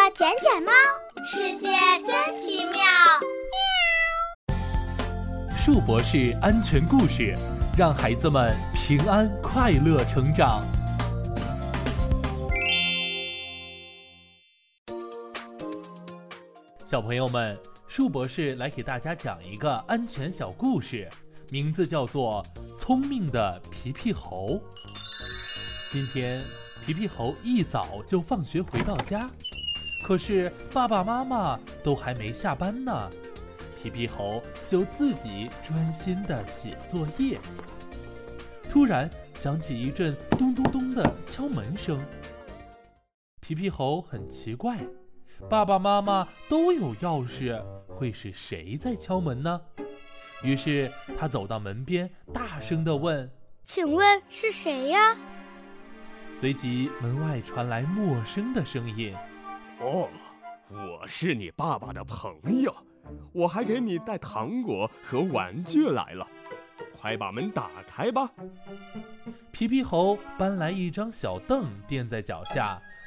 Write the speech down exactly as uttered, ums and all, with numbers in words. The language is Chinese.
捡捡猫， 世界真奇妙。 树博士安全故事，让孩子们平安快乐成长。小朋友们，树博士来给大家讲一个安全小故事，名字叫做《聪明的皮皮猴》。今天皮皮猴一早就放学回到家，可是爸爸妈妈都还没下班呢，皮皮猴就自己专心地写作业。突然响起一阵咚咚咚的敲门声，皮皮猴很奇怪，爸爸妈妈都有钥匙，会是谁在敲门呢？于是他走到门边，大声地问： 请问是谁呀？ 随即门外传来陌生的声音： 哦，我是你爸爸的朋友，我还给你带糖果和玩具来了，快把门打开吧。 皮皮猴搬来一张小凳垫在脚下，